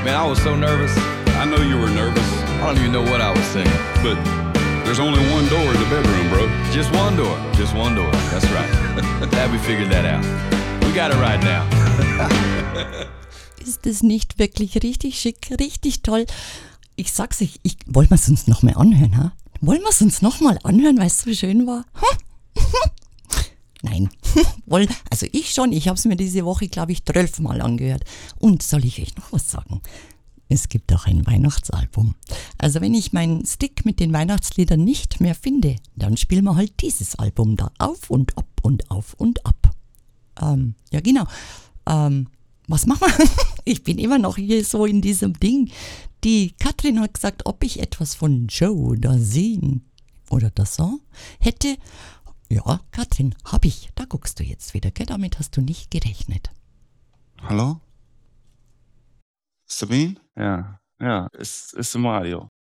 Man, I was so nervous. I know you were nervous, I don't even know what I was singing. but there's only one door in the bedroom, bro. Just one door. Just one door. That's right. Glad we figured that out. We got it right now. Ist das nicht wirklich richtig schick, richtig toll? Ich sag's euch, wollen wir es uns noch mal anhören, ha? Wollen wir es uns noch mal anhören, weil es so schön war? Nein, also ich schon. Ich habe es mir diese Woche, glaube ich, 12 Mal angehört. Und soll ich euch noch was sagen? Es gibt auch ein Weihnachtsalbum. Also wenn ich meinen Stick mit den Weihnachtsliedern nicht mehr finde, dann spielen wir halt dieses Album da auf und ab und auf und ab. Ja genau. Was machen wir? Ich bin immer noch hier so in diesem Ding. Die Katrin hat gesagt, ob ich etwas von Joe Dassin oder Dassin hätte. Ja, Katrin, hab ich. Da guckst du jetzt wieder, gell? Damit hast du nicht gerechnet. Hallo? Sabine? Ja, ist Mario.